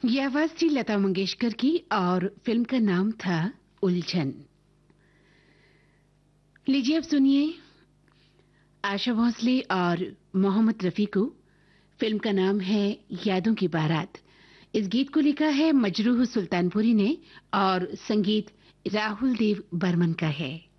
ये आवाज थी लता मंगेशकर की और फिल्म का नाम था उलझन। लीजिए अब सुनिए आशा भोसले और मोहम्मद रफी को। फिल्म का नाम है यादों की बारात। इस गीत को लिखा है मजरूह सुल्तानपुरी ने और संगीत राहुल देव बर्मन का है।